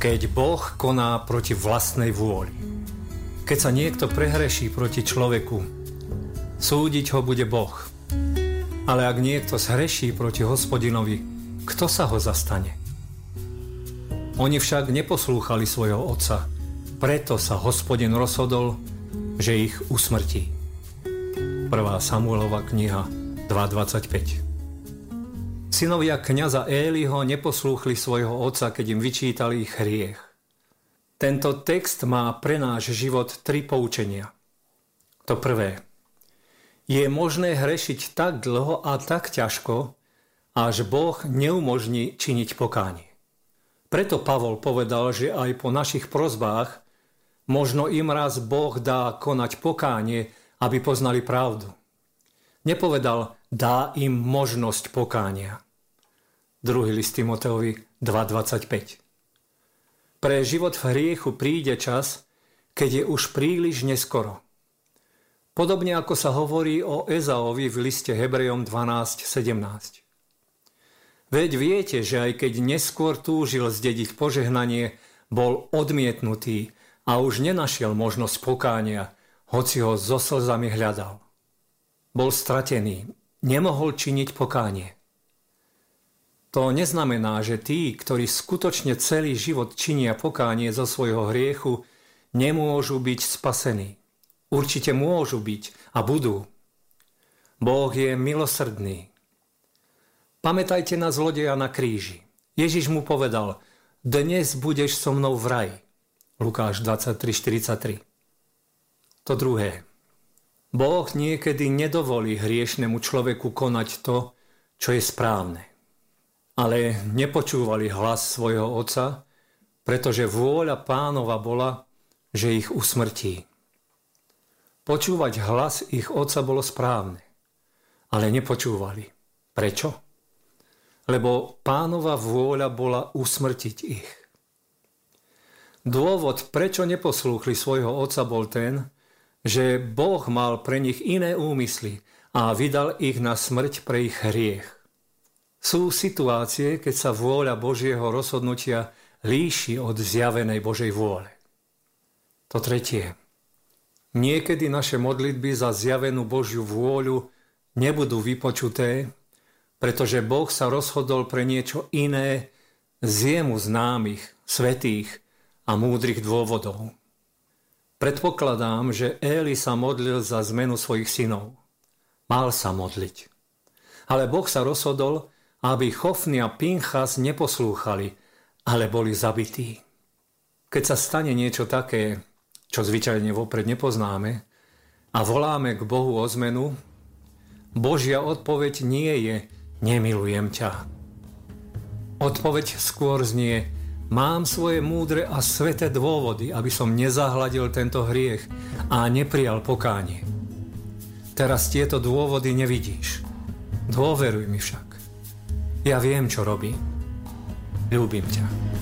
Keď Boh koná proti vlastnej vôli. Keď sa niekto prehreší proti človeku, súdiť ho bude Boh. Ale ak niekto zhreší proti Hospodinovi, kto sa ho zastane? Oni však neposlúchali svojho otca, preto sa Hospodin rozhodol, že ich usmrtí. 1. Samuelova kniha 2.25. Synovia kňaza Éliho neposlúchli svojho otca, keď im vyčítali ich hriech. Tento text má pre náš život 3 poučenia. To prvé. Je možné hrešiť tak dlho a tak ťažko, až Boh neumožní činiť pokánie. Preto Pavol povedal, že aj po našich prosbách možno im raz Boh dá konať pokánie, aby poznali pravdu. Nepovedal, dá im možnosť pokánia. 2. list Timoteovi 2.25. Pre život v hriechu príde čas, keď je už príliš neskoro. Podobne ako sa hovorí o Ezaovi v liste Hebrejom 12.17. Veď viete, že aj keď neskôr túžil zdediť požehnanie, bol odmietnutý a už nenašiel možnosť pokánia, hoci ho so slzami hľadal. Bol stratený, nemohol činiť pokánie. To neznamená, že tí, ktorí skutočne celý život činia pokánie zo svojho hriechu, nemôžu byť spasení. Určite môžu byť a budú. Boh je milosrdný. Pamätajte na zlodeja na kríži. Ježiš mu povedal, dnes budeš so mnou v raji. Lukáš 23.43. To druhé. Boh niekedy nedovolí hriešnemu človeku konať to, čo je správne. Ale nepočúvali hlas svojho otca, pretože vôľa Pánova bola, že ich usmrtí. Počúvať hlas ich otca bolo správne, ale nepočúvali. Prečo? Lebo Pánova vôľa bola usmrtiť ich. Dôvod, prečo neposlúchli svojho otca, bol ten, že Boh mal pre nich iné úmysly a vydal ich na smrť pre ich hriech. Sú situácie, keď sa vôľa Božieho rozhodnutia líši od zjavenej Božej vôle. To tretie. Niekedy naše modlitby za zjavenú Božiu vôľu nebudú vypočuté, pretože Boh sa rozhodol pre niečo iné z jemu známych, svätých a múdrych dôvodov. Predpokladám, že Éli sa modlil za zmenu svojich synov. Mal sa modliť. Ale Boh sa rozhodol, aby Chofni a Pinchas neposlúchali, ale boli zabití. Keď sa stane niečo také, čo zvyčajne vopred nepoznáme, a voláme k Bohu o zmenu, Božia odpoveď nie je nemilujem ťa. Odpoveď skôr znie mám svoje múdre a sveté dôvody, aby som nezahladil tento hriech a neprijal pokánie. Teraz tieto dôvody nevidíš. Dôveruj mi však. Ja viem, čo robím. Ľúbim ťa.